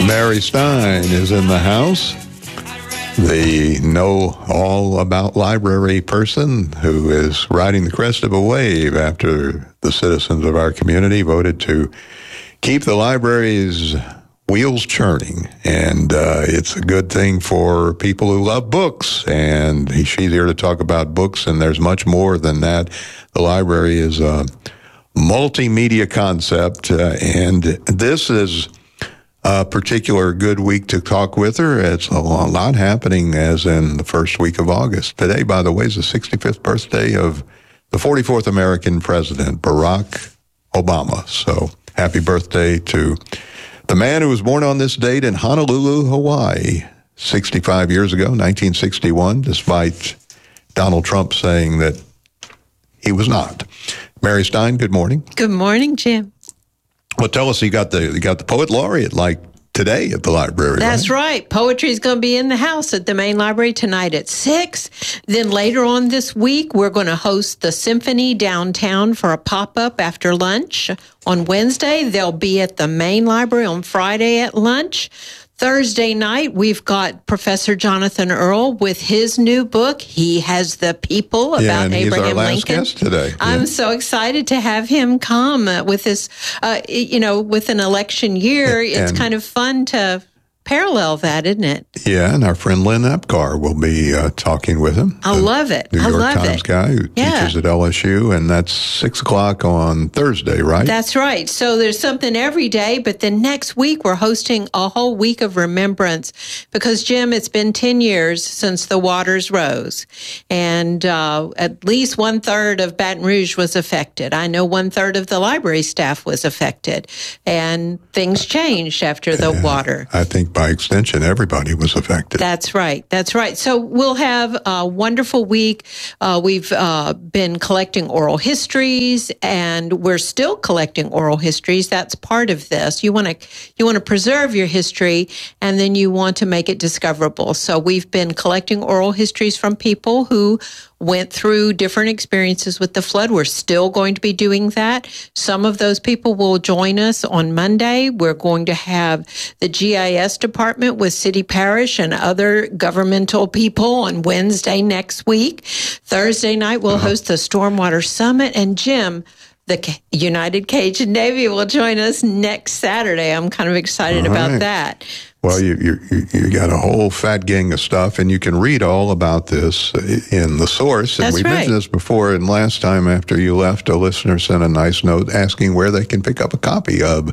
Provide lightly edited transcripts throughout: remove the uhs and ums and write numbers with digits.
Mary Stein is in the house, the know-all-about library person who is riding the crest of a wave after the citizens of our community voted to keep the library's wheels churning. And it's a good thing for people who love books. And she's here to talk about books, and there's much more than that. The library is a multimedia concept, and this is a particular good week to talk with her. It's a lot happening as in the first week of August. Today, by the way, is the 65th birthday of the 44th American president, Barack Obama. So happy birthday to the man who was born on this date in Honolulu, Hawaii, 65 years ago, 1961, despite Donald Trump saying that he was not. Mary Stein, good morning. Good morning, Jim. Well, tell us, you got the poet laureate like today at the library. That's right. Poetry is going to be in the house at the main library tonight at 6. Then later on this week, we're going to host the symphony downtown for a pop-up after lunch. On Wednesday, they'll be at the main library on Friday at lunch. Thursday night, we've got Professor Jonathan Earl with his new book, He Has the People, about Abraham Lincoln. He's our last guest today. I'm so excited to have him come with this, with an election year. It's kind of fun to parallel that, isn't it? Yeah, and our friend Lynn Epcar will be talking with him. I love it. New York Times guy who teaches at LSU, and that's 6 o'clock on Thursday, right? That's right. So there's something every day, but then next week we're hosting a whole week of remembrance because, Jim, it's been 10 years since the waters rose, and at least 1/3 of Baton Rouge was affected. I know 1/3 of the library staff was affected, and things changed after the water. I think by extension, everybody was affected. That's right. That's right. So we'll have a wonderful week. We've been collecting oral histories, and we're still collecting oral histories. That's part of this. You want to preserve your history, and then you want to make it discoverable. So we've been collecting oral histories from people who went through different experiences with the flood. We're still going to be doing that. Some of those people will join us on Monday. We're going to have the GIS department with City Parish and other governmental people on Wednesday next week. Thursday night, we'll host the Stormwater Summit. And Jim, the United Cajun Navy will join us next Saturday. I'm kind of excited about that. Well, you got a whole fat gang of stuff, and you can read all about this in The Source. And we mentioned this before, and last time after you left, a listener sent a nice note asking where they can pick up a copy of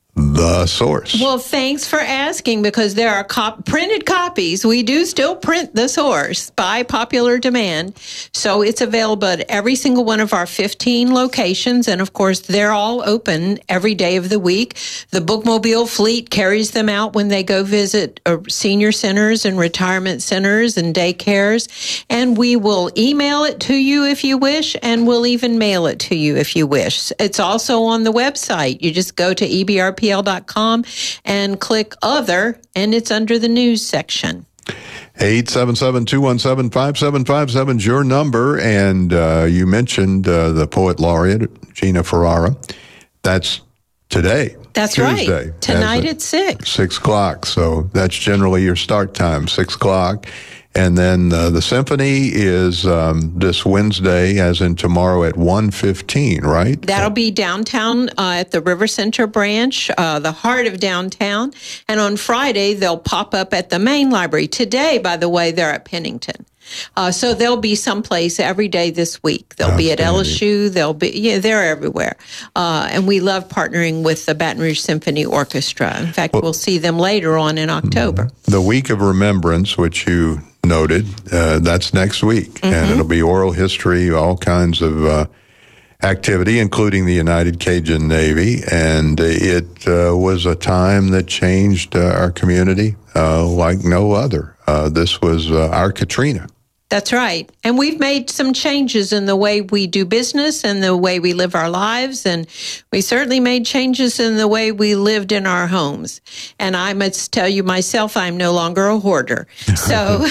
The Source. Well, thanks for asking, because there are printed copies. We do still print The Source by popular demand. So it's available at every single one of our 15 locations. And of course, they're all open every day of the week. The bookmobile fleet carries them out when they go visit senior centers and retirement centers and daycares. And we will email it to you if you wish, and we'll even mail it to you if you wish. It's also on the website. You just go to ebrpl.com and click Other, and it's under the news section. 877-217-5757 is your number, and you mentioned the poet laureate, Gina Ferrara. That's today. That's Tuesday, right. Tonight at 6. 6 o'clock, so that's generally your start time, 6 o'clock. And then the symphony is this Wednesday, as in tomorrow, at 1:15, right? That'll be downtown at the River Center branch, the heart of downtown. And on Friday, they'll pop up at the main library. Today, by the way, they're at Pennington. So they'll be someplace every day this week. They'll be at LSU. They're everywhere. And we love partnering with the Baton Rouge Symphony Orchestra. In fact, we'll see them later on in October. The Week of Remembrance, which you noted, that's next week. And it'll be oral history, all kinds of activity, including the United Cajun Navy. And it was a time that changed our community like no other. This was our Katrina. That's right. And we've made some changes in the way we do business and the way we live our lives. And we certainly made changes in the way we lived in our homes. And I must tell you myself, I'm no longer a hoarder. So,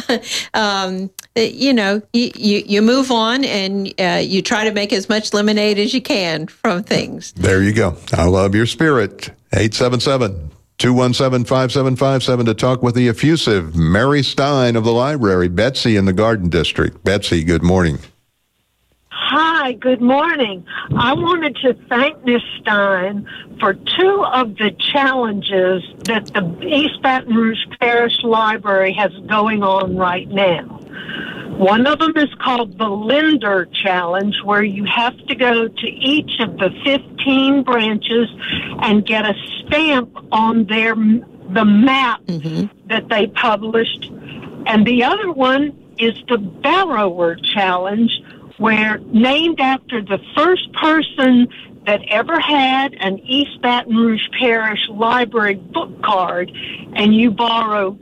you move on and you try to make as much lemonade as you can from things. There you go. I love your spirit. 877 217-5757 to talk with the effusive Mary Stein of the library. Betsy in the Garden District. Betsy, good morning. Hi, good morning. I wanted to thank Ms. Stein for two of the challenges that the East Baton Rouge Parish Library has going on right now. One of them is called the Lender Challenge, where you have to go to each of the 15 branches and get a stamp on the map that they published. And the other one is the Borrower Challenge, where named after the first person that ever had an East Baton Rouge Parish Library book card, and you borrow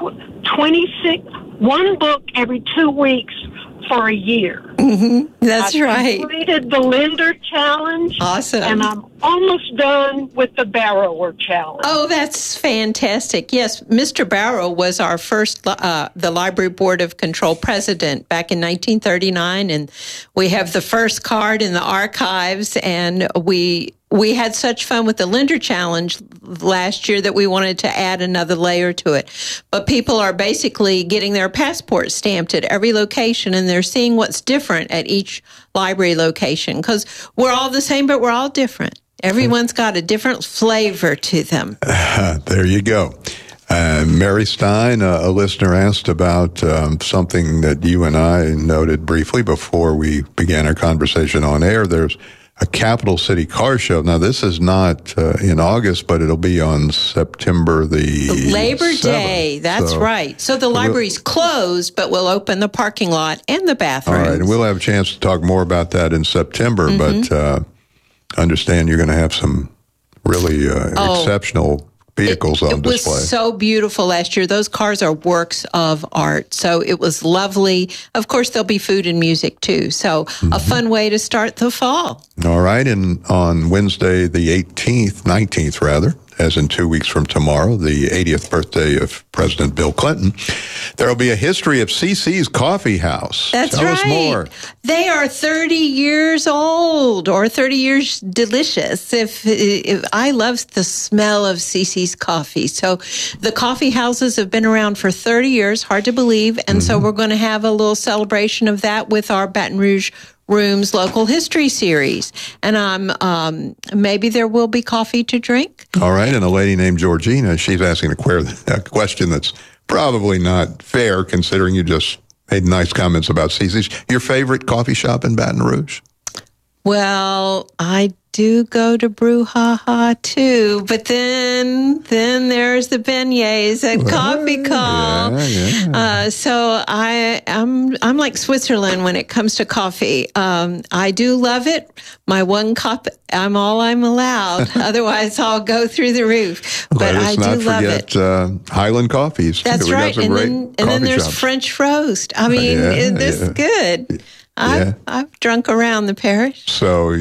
one book every 2 weeks for a year. That's right. I completed the Lender Challenge. Awesome. And I'm almost done with the Borrower Challenge. Oh, that's fantastic. Yes, Mr. Barrow was our first, the Library Board of Control president back in 1939, and we have the first card in the archives, and we had such fun with the Lender Challenge last year that we wanted to add another layer to it. But people are basically getting their passport stamped at every location, and they're seeing what's different at each library location, because we're all the same, but we're all different. Everyone's got a different flavor to them. There you go. Mary Stein, a listener asked about something that you and I noted briefly before we began our conversation on air. There's a Capital City Car Show. Now, this is not in August, but it'll be on September the Labor 7th. Day. That's right. So the library's closed, but we'll open the parking lot and the bathrooms. All right, and we'll have a chance to talk more about that in September, but understand you're going to have some really exceptional vehicles on display. It was so beautiful last year. Those cars are works of art. So it was lovely. Of course, there'll be food and music too. So a fun way to start the fall. All right. And on Wednesday, the 19th rather, as in 2 weeks from tomorrow, the 80th birthday of President Bill Clinton, there will be a history of CC's Coffee House. That's Tell right. us more. They are 30 years old, or 30 years delicious. If I love the smell of CC's coffee. So the coffee houses have been around for 30 years, hard to believe. And so we're going to have a little celebration of that with our Baton Rouge Rooms Local History Series. And maybe there will be coffee to drink. All right. And a lady named Georgina, she's asking a question that's probably not fair, considering you just made nice comments about CC's. Your favorite coffee shop in Baton Rouge? Well, I do go to Brouhaha too, but then there's the beignets at Coffee Call. So I'm like Switzerland when it comes to coffee. I do love it. My one cup, I'm allowed. Otherwise, I'll go through the roof. But I do love it. Highland Coffees. That's right. And then there's shops. French roast. I mean, this is good. I've drunk around the parish. So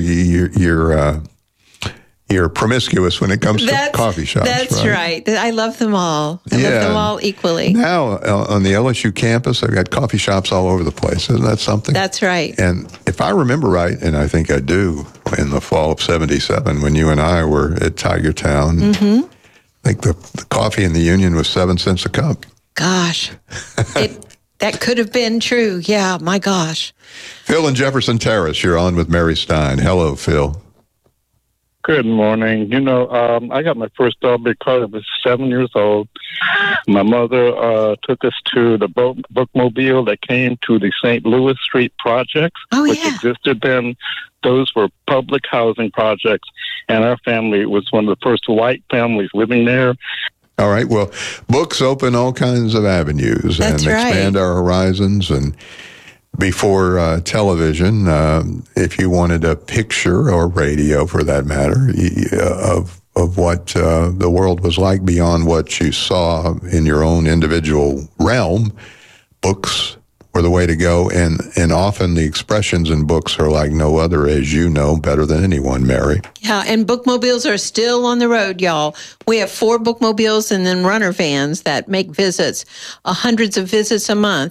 you're promiscuous when it comes to coffee shops. That's right. I love them all. I love them all equally. Now, on the LSU campus, they've got coffee shops all over the place. Isn't that something? That's right. And if I remember right, and I think I do, in the fall of 77, when you and I were at Tiger Town, I think the coffee in the Union was 7 cents a cup. Gosh. That could have been true. Yeah, my gosh. Phil in Jefferson Terrace, you're on with Mary Stein. Hello, Phil. Good morning. I got my first Strawberry card. I was 7 years old. My mother took us to the bookmobile that came to the St. Louis Street projects, which existed then. Those were public housing projects, and our family was one of the first white families living there. All right. Well, books open all kinds of avenues and expand our horizons. And before television, if you wanted a picture or radio, for that matter, of what the world was like beyond what you saw in your own individual realm, books were the way to go. And often the expressions in books are like no other, as you know better than anyone, Mary. Yeah, and bookmobiles are still on the road, y'all. We have 4 bookmobiles and then runner vans that make visits, hundreds of visits a month.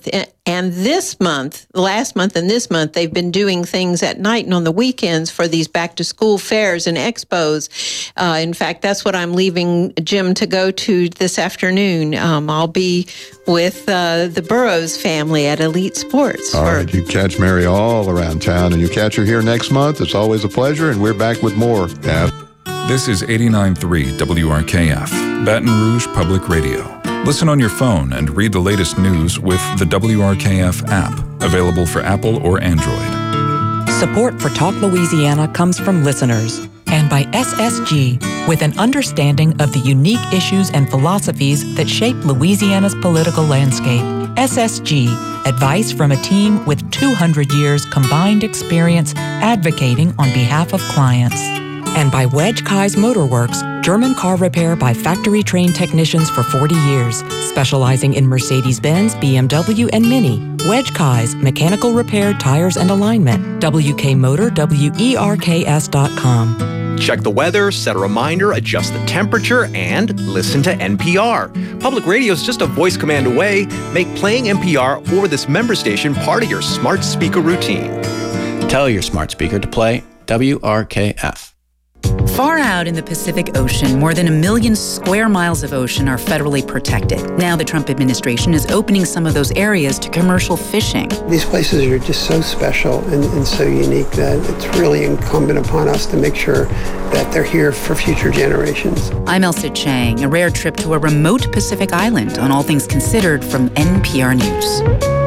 And this month, last month and this month, they've been doing things at night and on the weekends for these back-to-school fairs and expos. In fact, that's what I'm leaving Jim to go to this afternoon. I'll be with the Burroughs family at Elite Sports. All right, you catch Mary all around town, and you catch her here next month. It's always a pleasure, and we're back with more. This is 89.3 WRKF, Baton Rouge Public Radio. Listen on your phone and read the latest news with the WRKF app, available for Apple or Android. Support for Talk Louisiana comes from listeners and by SSG, with an understanding of the unique issues and philosophies that shape Louisiana's political landscape. SSG, advice from a team with 200 years combined experience advocating on behalf of clients. And by Wedge Kai's Motorworks, German car repair by factory-trained technicians for 40 years, specializing in Mercedes-Benz, BMW, and Mini. Wedge Kai's mechanical repair, tires, and alignment. WKMotor, WERKS.com. Check the weather, set a reminder, adjust the temperature, and listen to NPR. Public radio is just a voice command away. Make playing NPR or this member station part of your smart speaker routine. Tell your smart speaker to play WRKF. Far out in the Pacific Ocean, more than 1 million square miles of ocean are federally protected. Now the Trump administration is opening some of those areas to commercial fishing. These places are just so special and so unique that it's really incumbent upon us to make sure that they're here for future generations. I'm Elsa Chang, a rare trip to a remote Pacific island on All Things Considered from NPR News.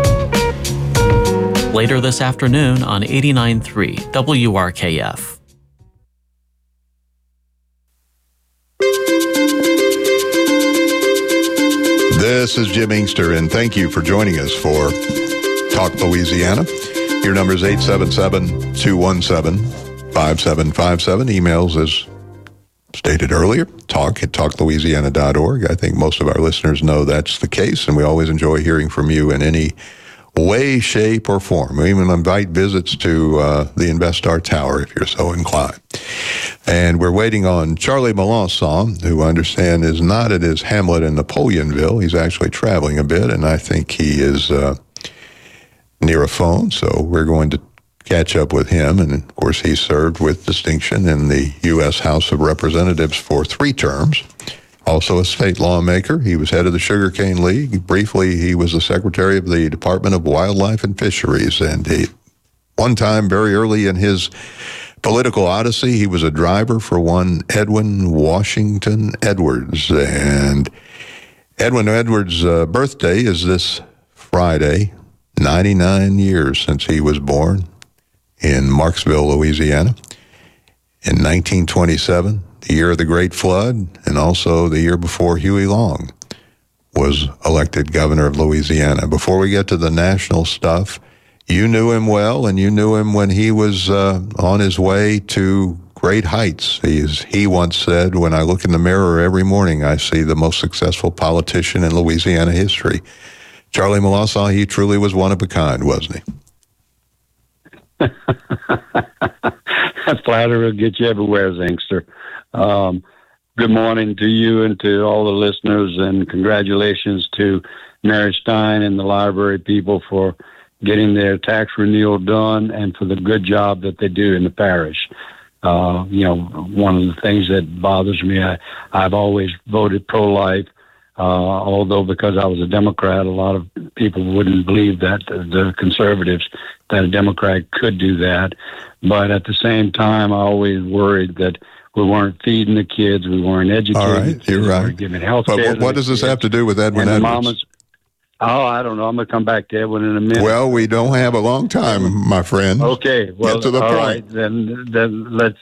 Later this afternoon on 89.3 WRKF. This is Jim Inkster, and thank you for joining us for Talk Louisiana. Your number is 877-217-5757. Emails, as stated earlier, talk@talklouisiana.org. I think most of our listeners know that's the case, and we always enjoy hearing from you in any way, shape, or form. We even invite visits to the InvestStar Tower if you're so inclined. And we're waiting on Charlie Melanson, who I understand is not at his hamlet in Napoleonville. He's actually traveling a bit, and I think he is near a phone, so we're going to catch up with him. And, of course, he served with distinction in the U.S. House of Representatives for 3 terms. Also a state lawmaker. He was head of the Sugarcane League. Briefly, he was the secretary of the Department of Wildlife and Fisheries. And one time, very early in his political odyssey, he was a driver for one Edwin Washington Edwards. And Edwin Edwards' birthday is this Friday, 99 years since he was born in Marksville, Louisiana, in 1927. The year of the Great Flood, and also the year before Huey Long was elected governor of Louisiana. Before we get to the national stuff, you knew him well, and you knew him when he was on his way to great heights. He once said, "When I look in the mirror every morning, I see the most successful politician in Louisiana history." Charlie Melanson, he truly was one of a kind, wasn't he? That flattery will get you everywhere, Zinkster. Good morning to you and to all the listeners, and congratulations to Mary Stein and the library people for getting their tax renewal done and for the good job that they do in the parish. One of the things that bothers me, I've always voted pro-life, although because I was a Democrat, a lot of people wouldn't believe that, the conservatives, that a Democrat could do that. But at the same time, I always worried that we weren't feeding the kids, we weren't educating. All right, you're right. We weren't giving health care. But what does this have to do with Edwin Edwards? I don't know. I'm going to come back to Edwin in a minute. Well, we don't have a long time, my friend. Okay. Well, get to the point. Right, then let's.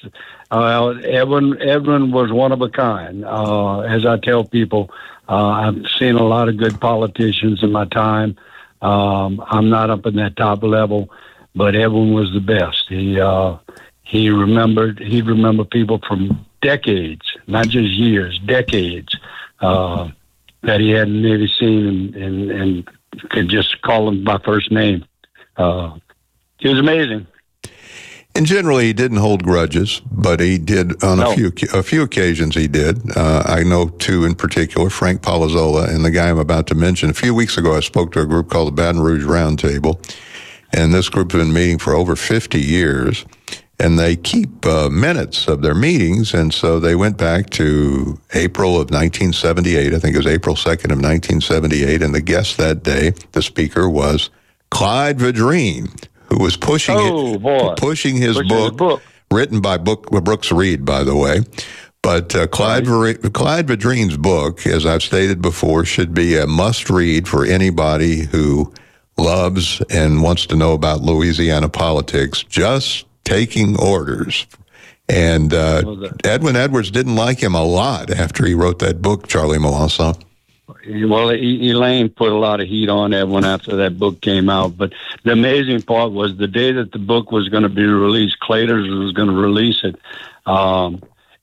Edwin was one of a kind. As I tell people, I've seen a lot of good politicians in my time. I'm not up in that top level, but Edwin was the best. He'd remember people from decades, not just years, decades, that he hadn't maybe seen and could just call them by first name. He was amazing. And generally, he didn't hold grudges, but he did on a few occasions. He did. I know two in particular, Frank Palazzolo and the guy I'm about to mention. A few weeks ago, I spoke to a group called the Baton Rouge Roundtable, and this group has been meeting for over 50 years, and they keep minutes of their meetings. And so they went back to April of 1978. I think it was April 2nd of 1978, and the guest that day, the speaker, was Clyde Vadrine, who was pushing his book, written by Brooks Reed, by the way. But Clyde Vadrine's book, as I've stated before, should be a must-read for anybody who loves and wants to know about Louisiana politics, just taking orders. And Edwin Edwards didn't like him a lot after he wrote that book, Charlie Melanson. Well, Elaine put a lot of heat on Edwin after that book came out. But the amazing part was the day that the book was going to be released, Claters was going to release it. All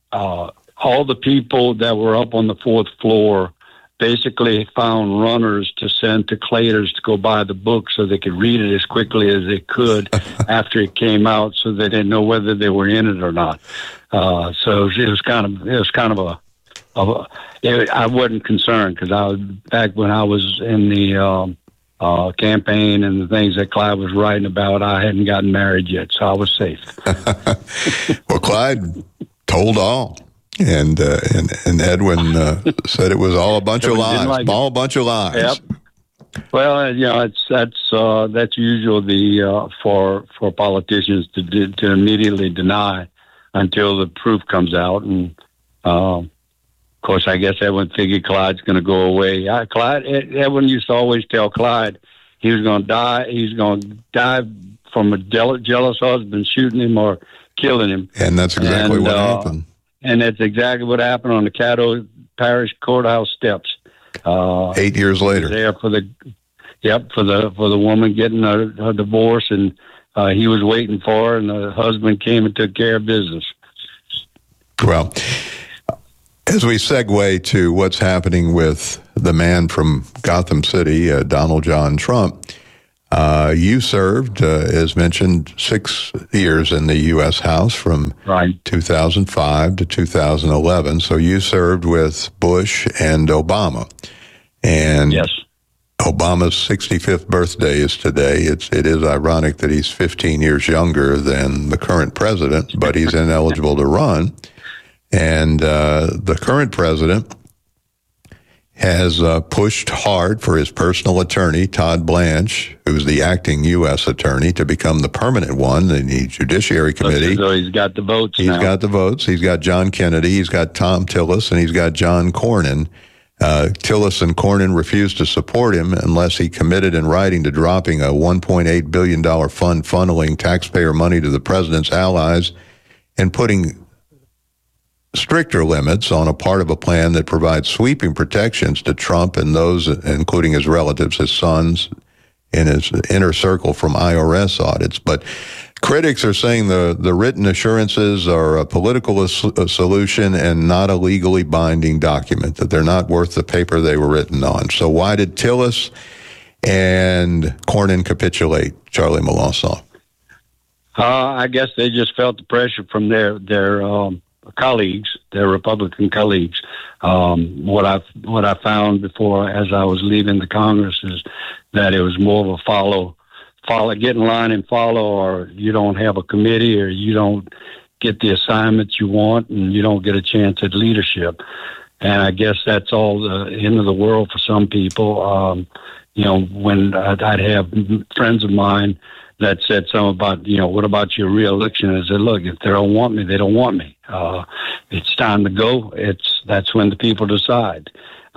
the people that were up on the fourth floor basically found runners to send to Claters to go buy the book so they could read it as quickly as they could after it came out, so they didn't know whether they were in it or not. So it was kind of I wasn't concerned because I was back when I was in the campaign and the things that Clyde was writing about. I hadn't gotten married yet, so I was safe. Well, Clyde told all, and Edwin said it was all a bunch of lies, all a bunch of lies. Yep. Well, that's usual for politicians to immediately deny until the proof comes out. And of course, I guess Edwin figured Clyde's going to go away. Edwin used to always tell Clyde he was going to die. He's going to die from a jealous husband shooting him or killing him. And that's exactly what happened. And that's exactly what happened on the Caddo Parish Courthouse steps. 8 years later. There for the woman getting her divorce, and he was waiting for her, and the husband came and took care of business. Well, as we segue to what's happening with the man from Gotham City, Donald John Trump, you served, as mentioned, 6 years in the U.S. House from 2005 to 2011. So you served with Bush and Obama. And yes. Obama's 65th birthday is today. It is ironic that he's 15 years younger than the current president, but he's ineligible to run. And the current president has pushed hard for his personal attorney, Todd Blanche, who's the acting U.S. attorney, to become the permanent one in the Judiciary Committee. So he's got the votes now. He's got the votes. He's got John Kennedy, he's got Tom Tillis, and he's got John Cornyn. Tillis and Cornyn refused to support him unless he committed in writing to dropping a $1.8 billion fund funneling taxpayer money to the president's allies and putting stricter limits on a part of a plan that provides sweeping protections to Trump and those, including his relatives, his sons, in his inner circle from IRS audits. But critics are saying the written assurances are a political solution and not a legally binding document, that they're not worth the paper they were written on. So why did Tillis and Cornyn capitulate, Charlie Melanson? I guess they just felt the pressure from their colleagues, their Republican colleagues. What I found before, as I was leaving the Congress, is that it was more of a follow, get in line and follow, or you don't have a committee, or you don't get the assignments you want, and you don't get a chance at leadership. And I guess that's all the end of the world for some people. When I'd have friends of mine that said something about, what about your reelection? I said, look, if they don't want me, they don't want me. It's time to go. That's when the people decide.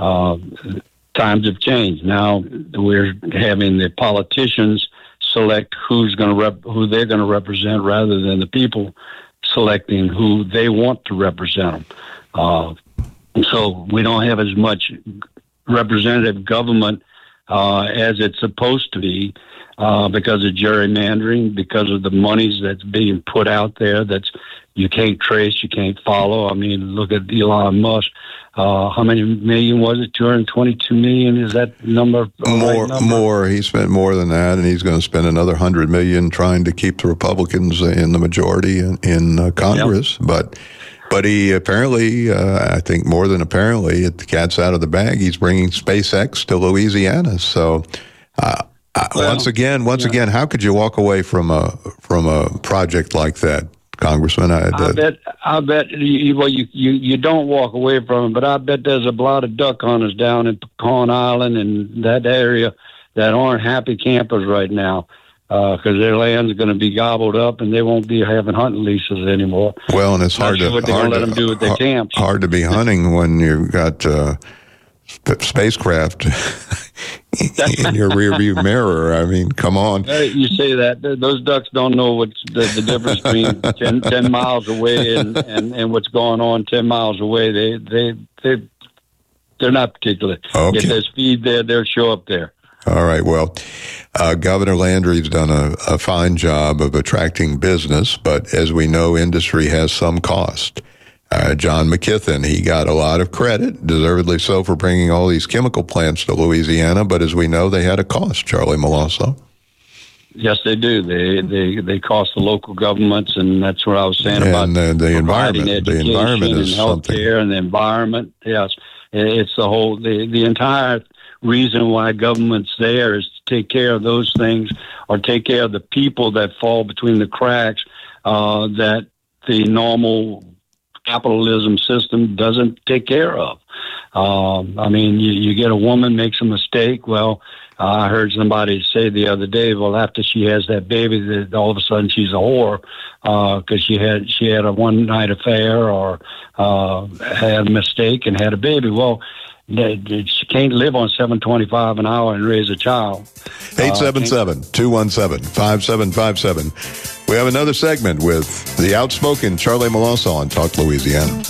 Times have changed. Now we're having the politicians select who they're going to represent, rather than the people selecting who they want to represent them. So we don't have as much representative government as it's supposed to be, because of gerrymandering, because of the monies that's being put out there that's you can't trace, you can't follow. I mean, look at Elon Musk. How many million was it? 222 million? Is that number? More. He spent more than that, and he's going to spend another $100 million trying to keep the Republicans in the majority in Congress. Yep. But he apparently, I think more than apparently, the cat's out of the bag. He's bringing SpaceX to Louisiana. So, once again, how could you walk away from a project like that, Congressman? I bet. You don't walk away from it, but I bet there's a lot of duck hunters down in Pecan Island and that area that aren't happy campers right now. Because their land's going to be gobbled up, and they won't be having hunting leases anymore. Well, and it's hard to let them do with their camps. Hard to be hunting when you've got spacecraft in your rearview mirror. I mean, come on. You say that those ducks don't know what's the difference between 10 miles away and what's going on 10 miles away. They're not particular. Okay. If there's feed there, they'll show up there. All right. Well, Governor Landry's done a fine job of attracting business, but as we know, industry has some cost. John McKithen, he got a lot of credit, deservedly so, for bringing all these chemical plants to Louisiana, but as we know, they had a cost, Charlie Milloso. Yes, they do. They cost the local governments, and that's what I was saying about the environment. Education, the environment is and healthcare, and the environment. Yes, it's the whole the entire reason why government's there is to take care of those things, or take care of the people that fall between the cracks that the normal capitalism system doesn't take care of. I mean, you get a woman makes a mistake. Well, I heard somebody say the other day, well, after she has that baby, that all of a sudden she's a whore because she had a one-night affair or had a mistake and had a baby. Well, she can't live on $7.25 an hour and raise a child. 877-217-5757. We have another segment with the outspoken Charlie Milloso on Talk Louisiana.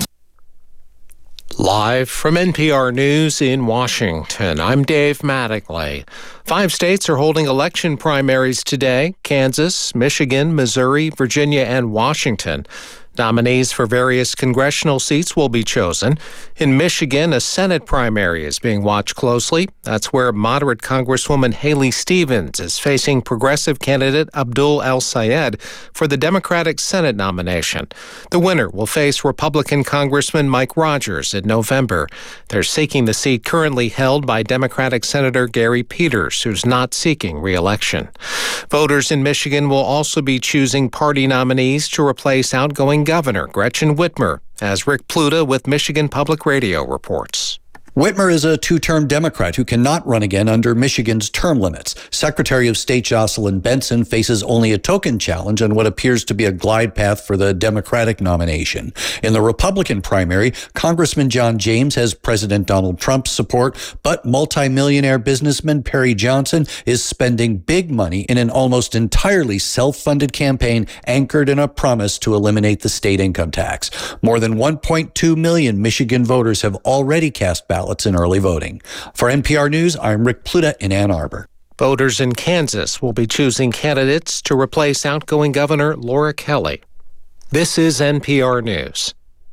Live from NPR News in Washington, I'm Dave Mattingly. 5 states are holding election primaries today: Kansas, Michigan, Missouri, Virginia, and Washington. Nominees for various congressional seats will be chosen. In Michigan, a Senate primary is being watched closely. That's where moderate Congresswoman Haley Stevens is facing progressive candidate Abdul El-Sayed for the Democratic Senate nomination. The winner will face Republican Congressman Mike Rogers in November. They're seeking the seat currently held by Democratic Senator Gary Peters, who's not seeking re-election. Voters in Michigan will also be choosing party nominees to replace outgoing Governor Gretchen Whitmer, as Rick Pluta with Michigan Public Radio reports. Whitmer is a 2-term Democrat who cannot run again under Michigan's term limits. Secretary of State Jocelyn Benson faces only a token challenge on what appears to be a glide path for the Democratic nomination. In the Republican primary, Congressman John James has President Donald Trump's support, but multimillionaire businessman Perry Johnson is spending big money in an almost entirely self-funded campaign anchored in a promise to eliminate the state income tax. More than 1.2 million Michigan voters have already cast ballots in early voting. For NPR News, I'm Rick Pluta in Ann Arbor. Voters in Kansas will be choosing candidates to replace outgoing Governor Laura Kelly. This is NPR News.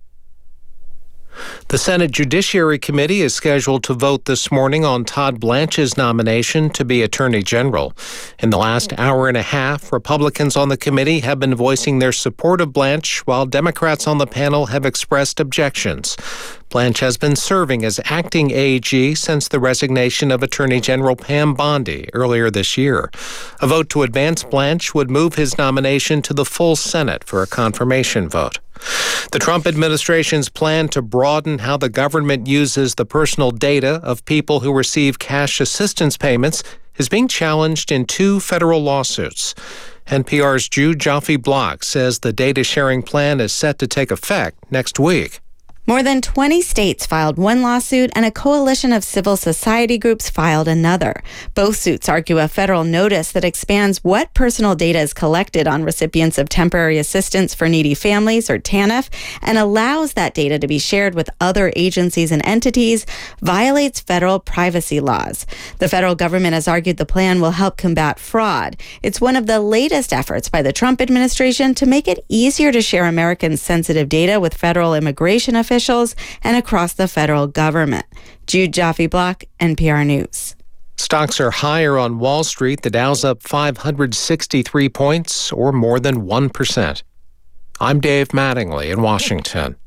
The Senate Judiciary Committee is scheduled to vote this morning on Todd Blanche's nomination to be Attorney General. In the last hour and a half, Republicans on the committee have been voicing their support of Blanche, while Democrats on the panel have expressed objections. Blanche has been serving as acting AG since the resignation of Attorney General Pam Bondi earlier this year. A vote to advance Blanche would move his nomination to the full Senate for a confirmation vote. The Trump administration's plan to broaden how the government uses the personal data of people who receive cash assistance payments is being challenged in 2 federal lawsuits. NPR's Jude Joffe-Block says the data sharing plan is set to take effect next week. More than 20 states filed one lawsuit and a coalition of civil society groups filed another. Both suits argue a federal notice that expands what personal data is collected on recipients of temporary assistance for needy families, or TANF, and allows that data to be shared with other agencies and entities violates federal privacy laws. The federal government has argued the plan will help combat fraud. It's one of the latest efforts by the Trump administration to make it easier to share Americans' sensitive data with federal immigration officials and across the federal government. Jude Jaffe-Block, NPR News. Stocks are higher on Wall Street. The Dow's up 563 points, or more than 1%. I'm Dave Mattingly in Washington.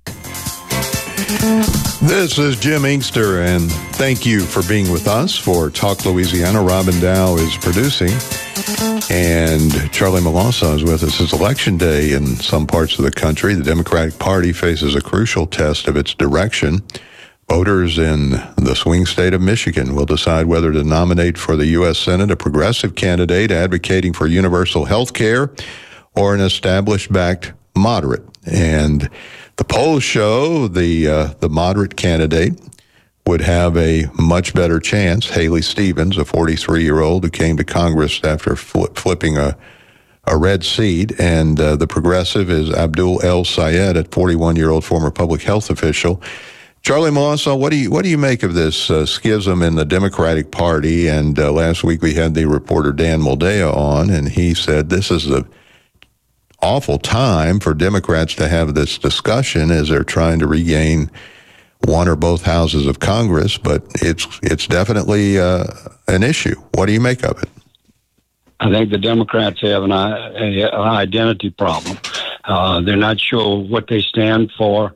This is Jim Inkster, and thank you for being with us for Talk Louisiana. Robin Dow is producing, and Charlie Malassa is with us. It's Election Day in some parts of the country. The Democratic Party faces a crucial test of its direction. Voters in the swing state of Michigan will decide whether to nominate for the U.S. Senate a progressive candidate advocating for universal health care or an established-backed moderate. And the polls show the moderate candidate would have a much better chance. Haley Stevens, a 43-year-old who came to Congress after flipping a red seat, and the progressive is Abdul El Sayed, a 41-year-old former public health official. Charlie Malassa, what do you make of this schism in the Democratic Party? And last week we had the reporter Dan Moldea on, and he said this is the awful time for Democrats to have this discussion as they're trying to regain one or both houses of Congress, but it's definitely an issue. What do you make of it? I think the Democrats have an identity problem. They're not sure what they stand for.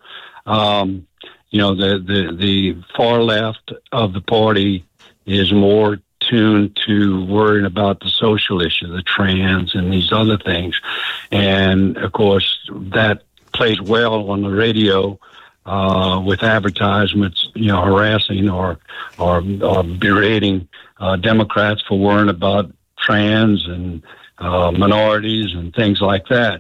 The far left of the party is more tuned to worrying about the social issue, the trans and these other things. And, of course, that plays well on the radio with advertisements, harassing or berating Democrats for worrying about trans and minorities and things like that.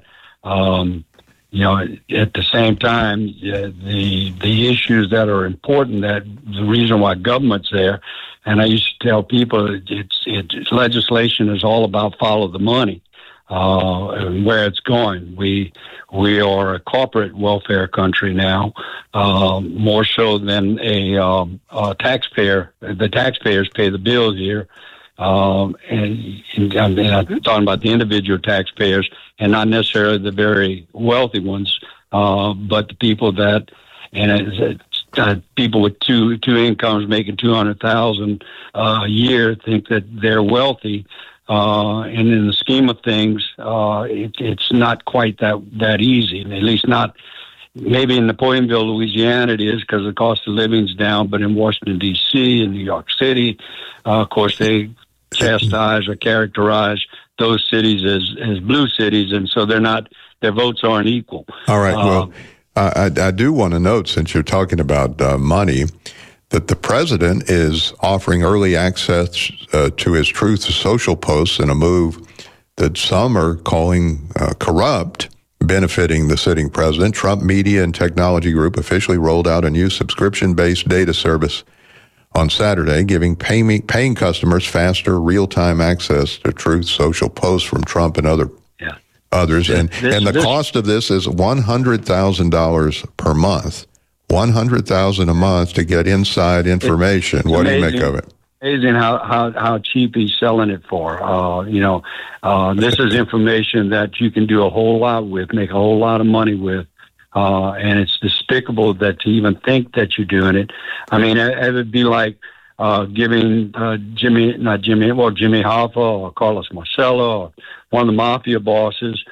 At the same time, the issues that are important, that the reason why government's there, and I used to tell people it's legislation is all about follow the money and where it's going. We are a corporate welfare country now, more so than a taxpayer. The taxpayers pay the bills here. And I'm talking about the individual taxpayers and not necessarily the very wealthy ones, but the people that, people with two incomes making $200,000 a year think that they're wealthy. And in the scheme of things, it's not quite that easy, at least not. Maybe in Napoleonville, Louisiana, it is because the cost of living's down. But in Washington, D.C., and New York City, of course, they chastise or characterize those cities as blue cities, and so their votes aren't equal. All right. Well, I do want to note, since you're talking about money, that the president is offering early access to his Truth Social posts in a move that some are calling corrupt, benefiting the sitting president. Trump Media and Technology Group officially rolled out a new subscription-based data service on Saturday, giving paying customers faster, real-time access to Truth Social posts from Trump and others. And the cost of this is $100,000 per month. $100,000 a month to get inside information. What do you make of it? Amazing how cheap he's selling it for. This is information that you can do a whole lot with, make a whole lot of money with. And it's despicable that to even think that you're doing it. I mean, it would be like giving Jimmy Hoffa or Carlos Marcello or one of the mafia bosses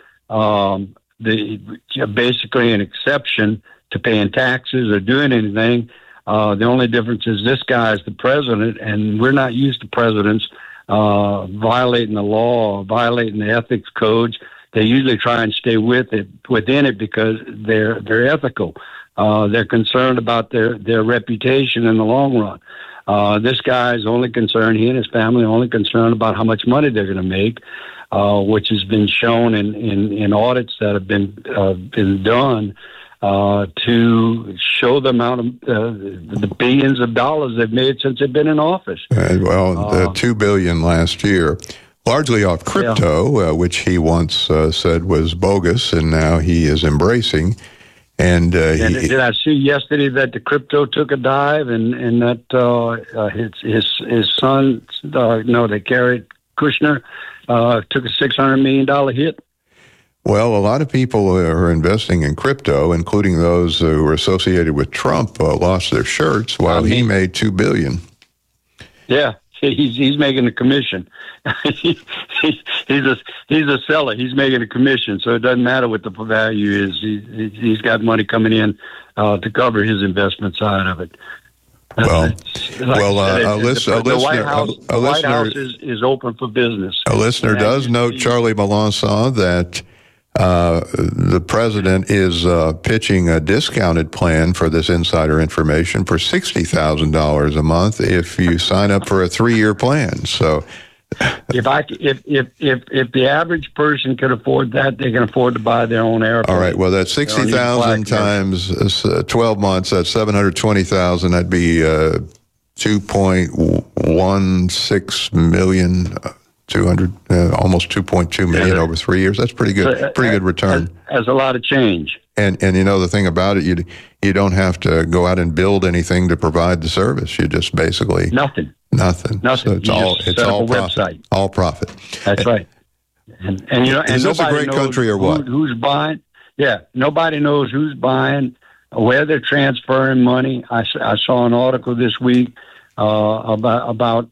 basically an exception to paying taxes or doing anything. The only difference is this guy is the president, and we're not used to presidents violating the law, violating the ethics codes. They usually try and stay within it because they're ethical. They're concerned about their reputation in the long run. This guy is only concerned, he and his family are only concerned about how much money they're going to make, which has been shown in audits that have been done. to show the amount of the billions of dollars they've made since they've been in office. $2 billion last year, largely off crypto, which he once said was bogus, and now he is embracing. And did I see yesterday that the crypto took a dive, and that his son, Jared Kushner, took a $600 million hit? Well, a lot of people who are investing in crypto, including those who were associated with Trump, lost their shirts while he made $2 billion. Yeah, he's making a commission. he's a seller. He's making a commission, so it doesn't matter what the value is. He's got money coming in to cover his investment side of it. The White House is open for business. A listener does note, Charlie Melanson, that the president is pitching a discounted plan for this insider information for $60,000 a month if you sign up for a 3-year plan. So, if the average person can afford that, they can afford to buy their own airplane. All right. Well, that's 60,000 times 12 months. That's 720,000. That'd be 2.16 million. 200, almost 2.2 million over 3 years. That's pretty good. Pretty good return. That's a lot of change. And the thing about it, you don't have to go out and build anything to provide the service. You just basically nothing. So it's all profit. Website. All profit. That's right. And is this a great country or what? Who's buying? Yeah, nobody knows who's buying, where they're transferring money. I saw an article this week about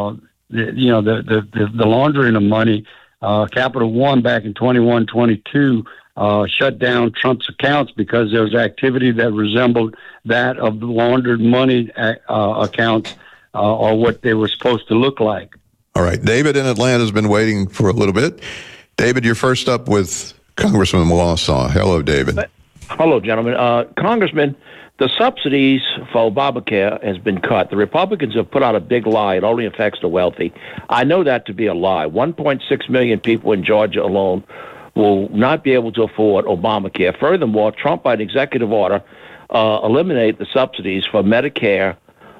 the laundering of money. Capital One back in 21-22 shut down Trump's accounts because there was activity that resembled that of the laundered money accounts or what they were supposed to look like. All right. David in Atlanta has been waiting for a little bit. David, you're first up with Congressman Melanson. Hello, David. Hello, gentlemen. Congressman, the subsidies for Obamacare has been cut. The Republicans have put out a big lie. It only affects the wealthy. I know that to be a lie. 1.6 million people in Georgia alone will not be able to afford Obamacare. Furthermore, Trump, by an executive order, eliminated the subsidies for Medicare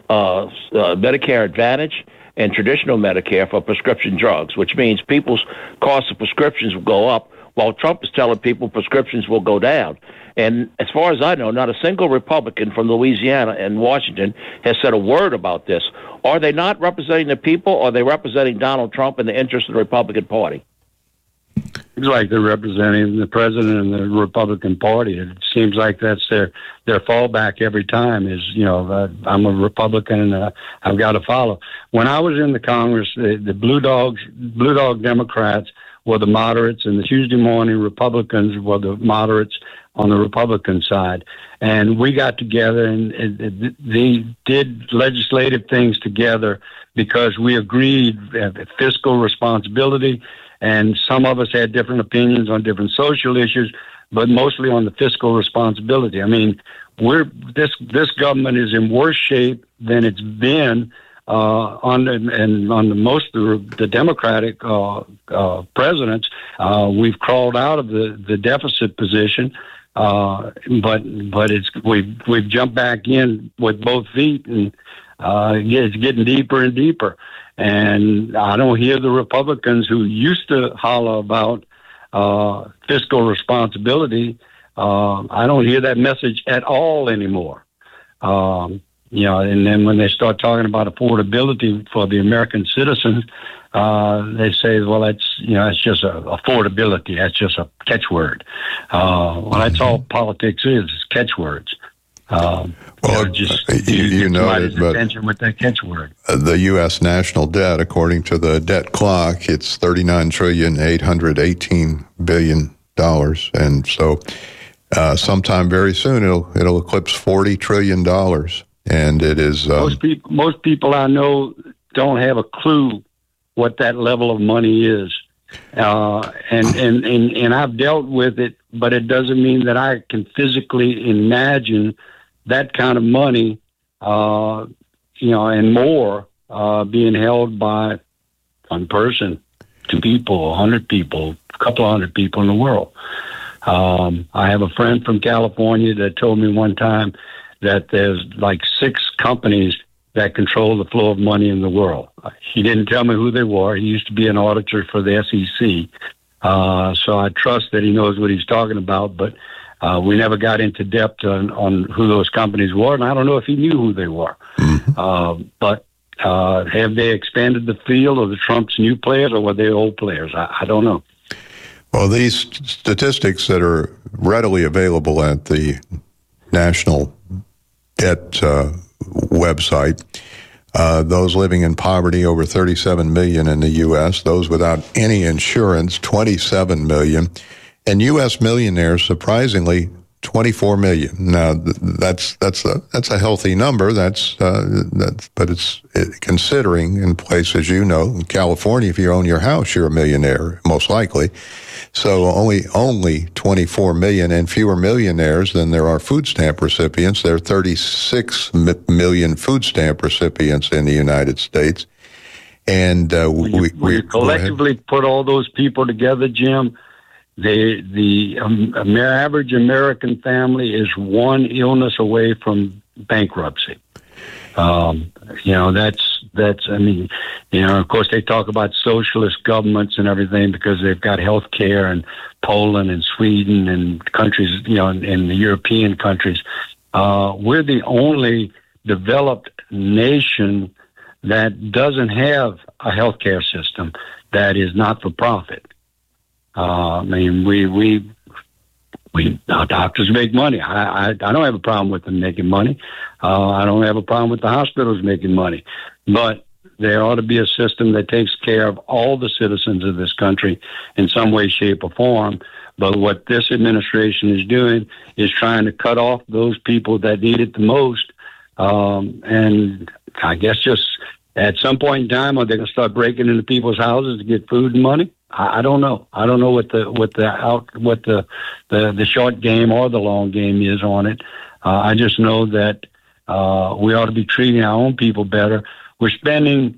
Advantage and traditional Medicare for prescription drugs, which means people's cost of prescriptions will go up, while Trump is telling people prescriptions will go down. And as far as I know, not a single Republican from Louisiana and Washington has said a word about this. Are they not representing the people, or are they representing Donald Trump in the interest of the Republican Party? It's like they're representing the president and the Republican Party. It seems like that's their fallback every time is, I'm a Republican and I've got to follow. When I was in the Congress, the Blue Dog Democrats were the moderates, and the Tuesday morning Republicans were the moderates on the Republican side. And we got together and they did legislative things together because we agreed fiscal responsibility. And some of us had different opinions on different social issues, but mostly on the fiscal responsibility. I mean, this government is in worse shape than it's been on most of the Democratic presidents. We've crawled out of the deficit position, but we've jumped back in with both feet, and it's getting deeper and deeper. And I don't hear the Republicans who used to holler about fiscal responsibility. I don't hear that message at all anymore. And then when they start talking about affordability for the American citizens, they say, well, it's just affordability. That's just a catchword. Well, that's all politics is catchwords. You know it, but attention with that catchword. The U.S. national debt, according to the debt clock, it's $39,818 billion, and so sometime very soon it'll eclipse $40 trillion, and it is. Most people I know don't have a clue what that level of money is, and I've dealt with it, but it doesn't mean that I can physically imagine that kind of money, and more being held by one person, 2 people, 100 people, a couple of hundred people in the world. I have a friend from California that told me one time that there's like 6 companies that control the flow of money in the world. He didn't tell me who they were. He used to be an auditor for the SEC. So I trust that he knows what he's talking about, but we never got into depth on who those companies were, and I don't know if he knew who they were. But have they expanded the field, or the Trump's new players, or were they old players? I don't know. Well, these statistics that are readily available at the National Debt website, those living in poverty, over 37 million in the U.S., those without any insurance, 27 million, and U.S. millionaires, surprisingly, 24 million. Now, that's a healthy number. But it's considering in places, you know, in California, if you own your house, you're a millionaire, most likely. So only 24 million, and fewer millionaires than there are food stamp recipients. There are 36 million food stamp recipients in the United States. And we collectively put all those people together, Jim. The average American family is one illness away from bankruptcy. I mean, of course they talk about socialist governments and everything because they've got health care, and Poland and Sweden and countries, in the European countries. We're the only developed nation that doesn't have a health care system that is not for profit. I mean, our doctors make money. I don't have a problem with them making money. I don't have a problem with the hospitals making money. But there ought to be a system that takes care of all the citizens of this country in some way, shape, or form. But what this administration is doing is trying to cut off those people that need it the most. And I guess just at some point in time, are they going to start breaking into people's houses to get food and money? I don't know. I don't know what the short game or the long game is on it. I just know that we ought to be treating our own people better. We're spending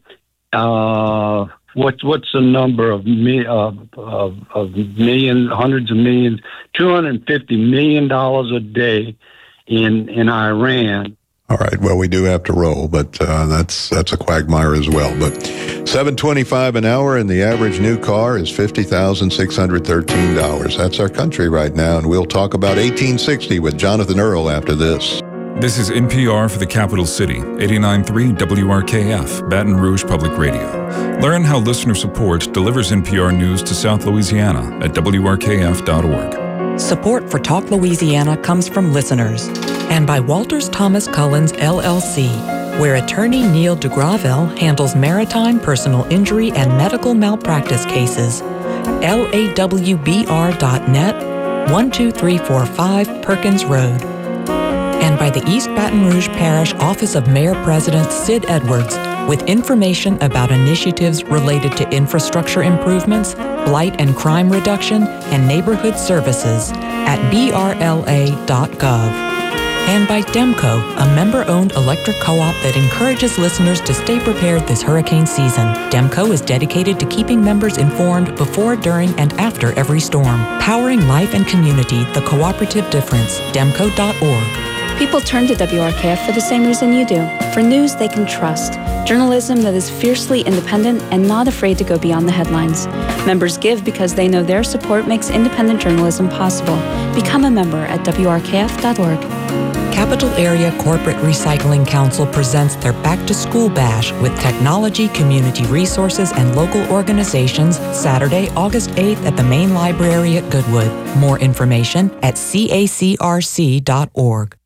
what's the number of millions, hundreds of millions, $250 million a day in Iran. All right. Well, we do have to roll, but that's a quagmire as well. But $7.25 an hour, and the average new car is $50,613. That's our country right now, and we'll talk about 1860 with Jonathan Earl after this. This is NPR for the capital city, 89.3 WRKF, Baton Rouge Public Radio. Learn how listener support delivers NPR news to South Louisiana at WRKF.org. Support for Talk Louisiana comes from listeners and by Walters Thomas Cullins, LLC, where attorney Neil DeGravelle handles maritime, personal injury, and medical malpractice cases. LAWBR.net, 12345 Perkins Road. And by the East Baton Rouge Parish Office of Mayor President Sid Edwards, with information about initiatives related to infrastructure improvements, blight and crime reduction, and neighborhood services at brla.gov. And by Demco, a member-owned electric co-op that encourages listeners to stay prepared this hurricane season. Demco is dedicated to keeping members informed before, during, and after every storm. Powering life and community, the cooperative difference. Demco.org. People turn to WRKF for the same reason you do, for news they can trust. Journalism that is fiercely independent and not afraid to go beyond the headlines. Members give because they know their support makes independent journalism possible. Become a member at WRKF.org. Capital Area Corporate Recycling Council presents their Back to School Bash with technology, community resources, and local organizations Saturday, August 8th at the main library at Goodwood. More information at cacrc.org.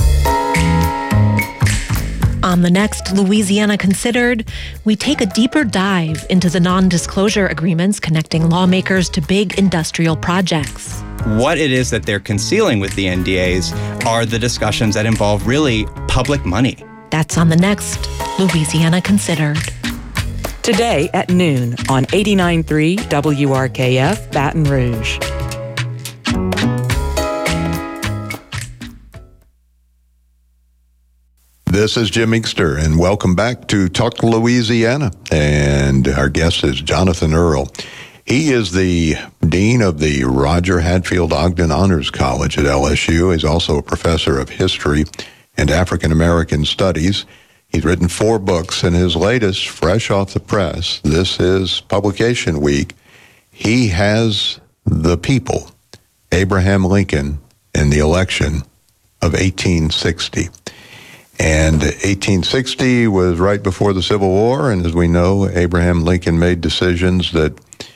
On the next Louisiana Considered, we take a deeper dive into the non-disclosure agreements connecting lawmakers to big industrial projects. What it is that they're concealing with the NDAs are the discussions that involve really public money. That's on the next Louisiana Considered. Today at noon on 89.3 WRKF Baton Rouge. This is Jim Inkster, and welcome back to Talk Louisiana. And our guest is Jonathan Earl. He is the dean of the Roger Hadfield Ogden Honors College at LSU. He's also a professor of history and African American studies. He's written 4 books, and his latest, fresh off the press, this is publication week. He has the people, Abraham Lincoln, in the election of 1860. And 1860 was right before the Civil War, and as we know, Abraham Lincoln made decisions that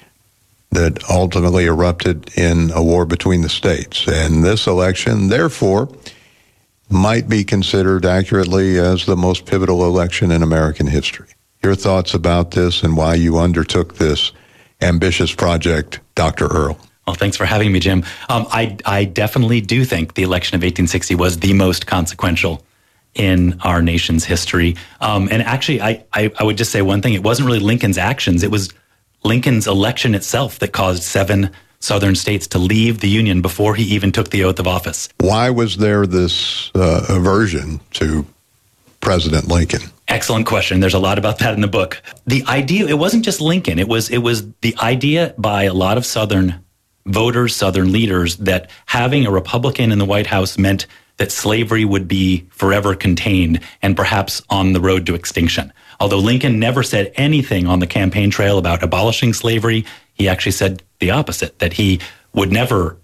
ultimately erupted in a war between the states. And this election, therefore, might be considered accurately as the most pivotal election in American history. Your thoughts about this and why you undertook this ambitious project, Dr. Earle? Well, thanks for having me, Jim. I definitely do think the election of 1860 was the most consequential in our nation's history. And actually, I would just say one thing. It wasn't really Lincoln's actions. It was Lincoln's election itself that caused 7 Southern states to leave the Union before he even took the oath of office. Why was there this aversion to President Lincoln? Excellent question. There's a lot about that in the book. The idea, it wasn't just Lincoln. It was the idea by a lot of Southern voters, Southern leaders, that having a Republican in the White House meant that slavery would be forever contained and perhaps on the road to extinction. Although Lincoln never said anything on the campaign trail about abolishing slavery, he actually said the opposite, that he would never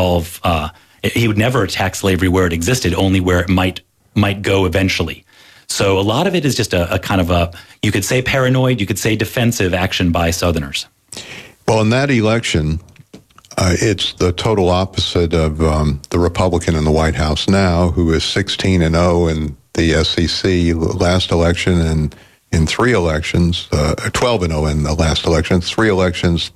he would never attack slavery where it existed, only where it might go eventually. So a lot of it is just a kind of you could say paranoid, you could say defensive action by Southerners. Well, in that election, it's the total opposite of the Republican in the White House now, who is 16-0 in the SEC last election, and in 3 elections, 12-0 in the last election, 3 elections,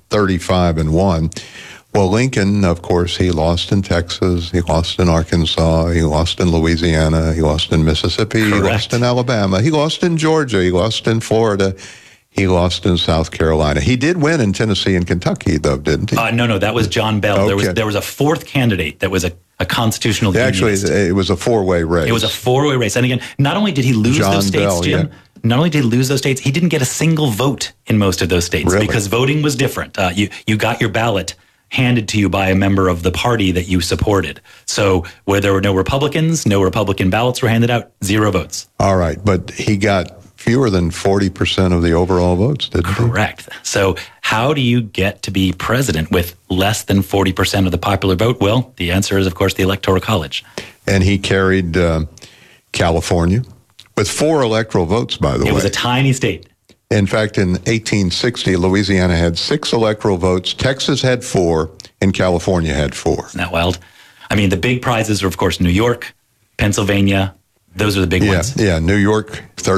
35-1. Well, Lincoln, of course, he lost in Texas, he lost in Arkansas, he lost in Louisiana, he lost in Mississippi, Correct. He lost in Alabama, he lost in Georgia, he lost in Florida, he lost in South Carolina. He did win in Tennessee and Kentucky, though, didn't he? No, that was John Bell. Okay. There was a 4th candidate that was a constitutional unionist. Actually, it was a 4-way race. It was a 4-way race. And again, not only did he lose those states, Bell, Jim, not only did he lose those states, he didn't get a single vote in most of those states because voting was different. You got your ballot handed to you by a member of the party that you supported. So where there were no Republicans, no Republican ballots were handed out, 0 votes. All right, but he got fewer than 40% of the overall votes, didn't he? Correct. So how do you get to be president with less than 40% of the popular vote? Well, the answer is, of course, the Electoral College. And he carried California with 4 electoral votes, by the way. It was a tiny state. In fact, in 1860, Louisiana had 6 electoral votes, Texas had 4, and California had 4. Isn't that wild? I mean, the big prizes are, of course, New York, Pennsylvania. Those are the big ones. Yeah, New York,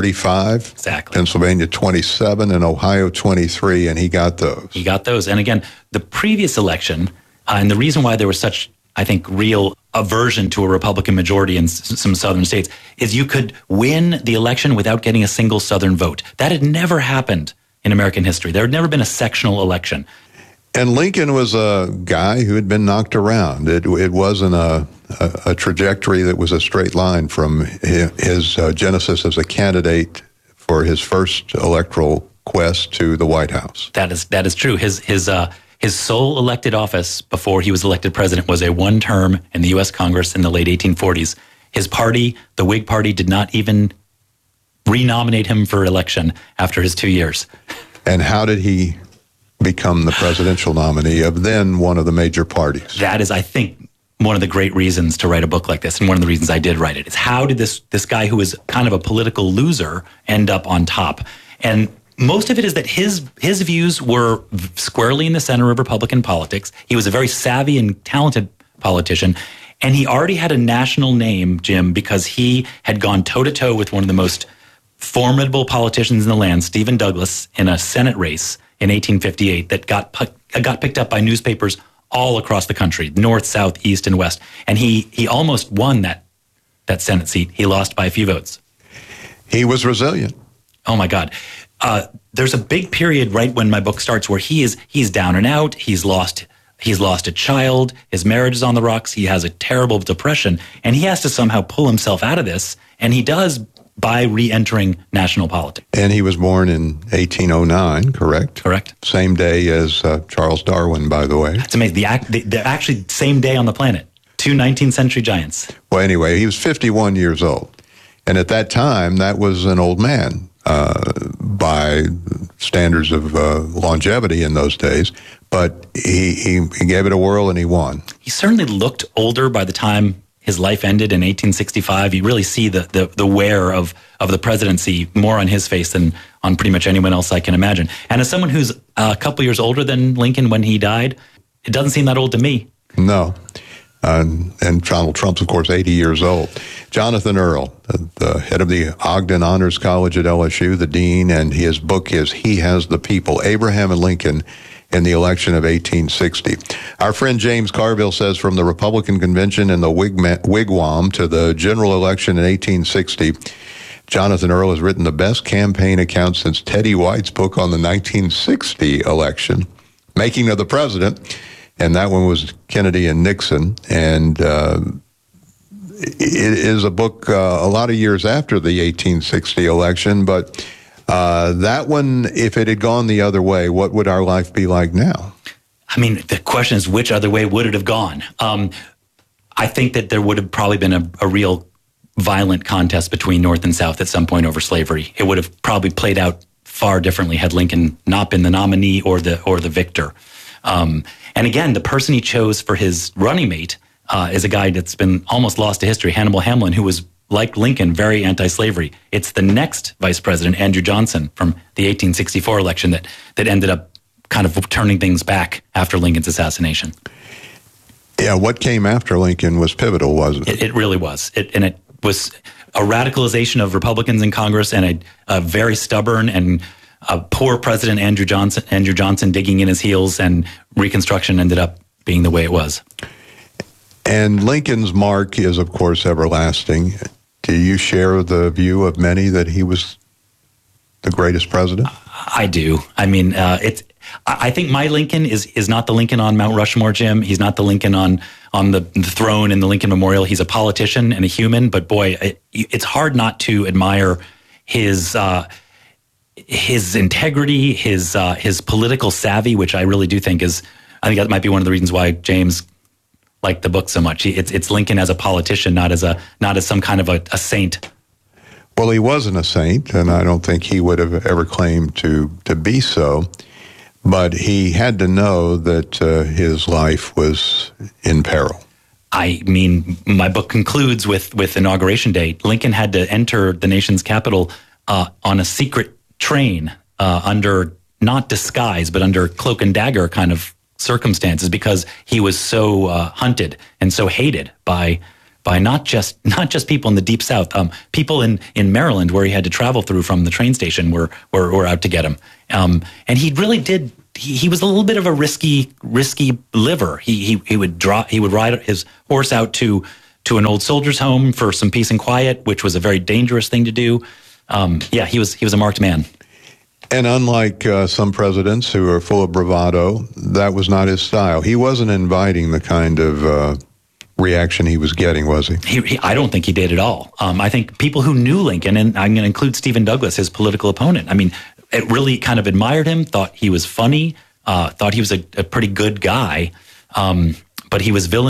35. Exactly. Pennsylvania, 27, and Ohio, 23, and he got those. He got those. And again, the previous election, and the reason why there was such, I think, real aversion to a Republican majority in some Southern states is you could win the election without getting a single Southern vote. That had never happened in American history. There had never been a sectional election. And Lincoln was a guy who had been knocked around. It wasn't a trajectory that was a straight line from his genesis as a candidate for his first electoral quest to the White House. That is true. His sole elected office before he was elected president was a 1-term in the U.S. Congress in the late 1840s. His party, the Whig Party, did not even renominate him for election after his 2 years. And how did he become the presidential nominee of then one of the major parties? That is, I think, one of the great reasons to write a book like this, and one of the reasons I did write it, is how did this guy who was kind of a political loser end up on top? And most of it is that his views were squarely in the center of Republican politics. He was a very savvy and talented politician, and he already had a national name, Jim, because he had gone toe-to-toe with one of the most formidable politicians in the land, Stephen Douglas, in a Senate race in 1858 that got picked up by newspapers all across the country, north, south, east, and west. And he almost won that Senate seat. He lost by a few votes. He was resilient. Oh, my God. There's a big period right when my book starts where he's down and out. He's lost a child. His marriage is on the rocks. He has a terrible depression, and he has to somehow pull himself out of this. And he does by re-entering national politics. And he was born in 1809, correct? Correct. Same day as Charles Darwin, by the way. It's amazing. They're actually same day on the planet. Two 19th century giants. Well, anyway, he was 51 years old. And at that time, that was an old man by standards of longevity in those days. But he gave it a whirl and he won. He certainly looked older by the time his life ended in 1865. You really see the wear of the presidency more on his face than on pretty much anyone else I can imagine. And as someone who's a couple years older than Lincoln when he died, it doesn't seem that old to me. No. And Donald Trump's, of course, 80 years old. Jonathan Earl, the head of the Ogden Honors College at LSU, the dean, and his book is He Has the People, Abraham and Lincoln in the Election of 1860. Our friend James Carville says from the Republican convention in the Wigwam to the general election in 1860, Jonathan Earl has written the best campaign account since Teddy White's book on the 1960 election, Making of the President. And that one was Kennedy and Nixon. And it is a book a lot of years after the 1860 election. But that one, if it had gone the other way, what would our life be like now? I mean, the question is, which other way would it have gone? I think that there would have probably been a real violent contest between North and South at some point over slavery. It would have probably played out far differently had Lincoln not been the nominee or the victor. And again, the person he chose for his running mate is a guy that's been almost lost to history, Hannibal Hamlin, who was, like Lincoln, very anti-slavery. It's the next vice president, Andrew Johnson, from the 1864 election that ended up kind of turning things back after Lincoln's assassination. Yeah, what came after Lincoln was pivotal, wasn't it? It really was. It was a radicalization of Republicans in Congress and a very stubborn and a poor president, Andrew Johnson digging in his heels, and Reconstruction ended up being the way it was. And Lincoln's mark is, of course, everlasting. Do you share the view of many that he was the greatest president? I do. I mean, I think my Lincoln is not the Lincoln on Mount Rushmore, Jim. He's not the Lincoln on the throne in the Lincoln Memorial. He's a politician and a human, but boy, it's hard not to admire his integrity, his political savvy, which I really do think I think that might be one of the reasons why James liked the book so much. It's Lincoln as a politician, not as some kind of a saint. Well, he wasn't a saint, and I don't think he would have ever claimed to be so. But he had to know that his life was in peril. I mean, my book concludes with Inauguration Day. Lincoln had to enter the nation's capital on a secret train under not disguise, but under cloak and dagger kind of circumstances, because he was so hunted and so hated by not just people in the Deep South. People in Maryland, where he had to travel through from the train station, were out to get him. And he really did. He was a little bit of a risky liver. He would ride his horse out to an old soldier's home for some peace and quiet, which was a very dangerous thing to do. He was a marked man. And unlike some presidents who are full of bravado, that was not his style. He wasn't inviting the kind of reaction he was getting, was he? I don't think he did at all. I think people who knew Lincoln, and I'm going to include Stephen Douglas, his political opponent, I mean, it really kind of admired him, thought he was funny, thought he was a pretty good guy, but he was villainous.